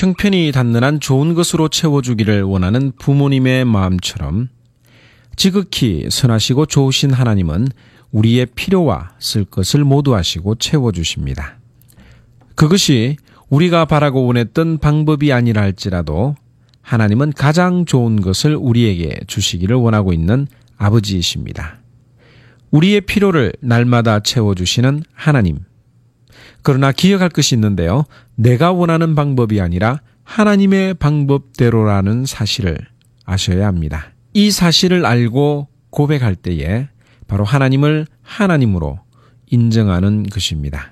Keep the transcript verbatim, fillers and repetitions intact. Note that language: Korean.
형편이 닿는 한 좋은 것으로 채워주기를 원하는 부모님의 마음처럼 지극히 선하시고 좋으신 하나님은 우리의 필요와 쓸 것을 모두 하시고 채워주십니다. 그것이 우리가 바라고 원했던 방법이 아니라 할지라도 하나님은 가장 좋은 것을 우리에게 주시기를 원하고 있는 아버지이십니다. 우리의 필요를 날마다 채워주시는 하나님. 그러나 기억할 것이 있는데요. 내가 원하는 방법이 아니라 하나님의 방법대로라는 사실을 아셔야 합니다. 이 사실을 알고 고백할 때에 바로 하나님을 하나님으로 인정하는 것입니다.